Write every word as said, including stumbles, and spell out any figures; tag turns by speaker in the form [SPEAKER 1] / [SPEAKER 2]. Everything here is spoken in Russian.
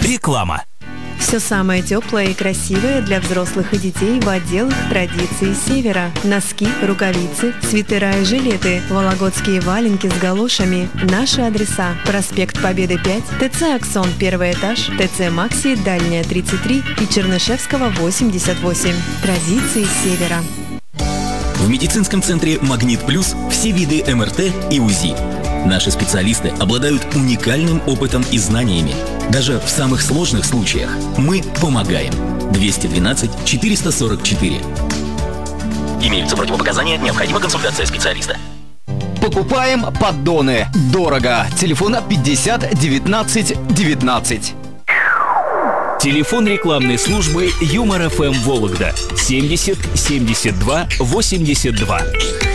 [SPEAKER 1] Реклама.
[SPEAKER 2] Все самое теплое и красивое для взрослых и детей в отделах традиций Севера. Носки, рукавицы, свитера и жилеты, вологодские валенки с галошами. Наши адреса: проспект Победы пять, ТЦ «Аксон», первый этаж, ТЦ «Макси», Дальняя, тридцать три и Чернышевского, восемьдесят восемь. Традиции Севера.
[SPEAKER 3] В медицинском центре «Магнит Плюс» все виды эм эр тэ и УЗИ. Наши специалисты обладают уникальным опытом и знаниями. Даже в самых сложных случаях мы помогаем. двести двенадцать четыреста сорок четыре. Имеются противопоказания, необходима консультация специалиста.
[SPEAKER 4] Покупаем поддоны. Дорого. Телефон пятьдесят девятнадцать девятнадцать.
[SPEAKER 1] Телефон рекламной службы Юмор эф эм Вологда семьдесят семьдесят два восемьдесят два.